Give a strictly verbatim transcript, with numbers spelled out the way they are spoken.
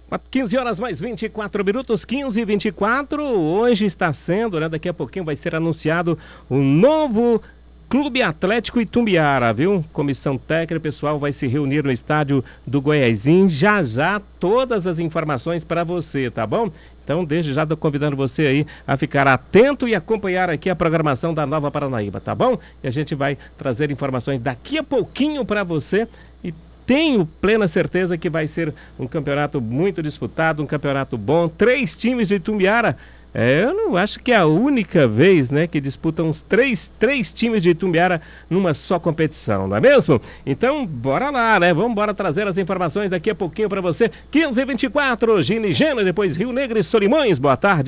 quinze horas mais vinte e quatro minutos, quinze e vinte e quatro. Hoje está sendo, né? Daqui a pouquinho vai ser anunciado o novo Clube Atlético Itumbiara, viu? Comissão técnica, pessoal vai se reunir no estádio do Goiazinho. Já já todas as informações para você, tá bom? Então, desde já estou convidando você aí a ficar atento e acompanhar aqui a programação da Nova Paranaíba, tá bom? E a gente vai trazer informações daqui a pouquinho para você. E tenho plena certeza que vai ser um campeonato muito disputado, um campeonato bom. Três times de Itumbiara. É, eu não acho que é a única vez, né, que disputam uns três, três times de Itumbiara numa só competição, não é mesmo? Então, bora lá, né? Vamos embora trazer as informações daqui a pouquinho para você. quinze e vinte e quatro, Gine Gena, depois Rio Negro e Solimões. Boa tarde.